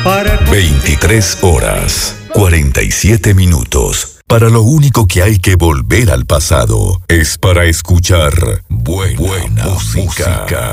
23 horas, 47 minutos. Para lo único que hay que volver al pasado es para escuchar buena música.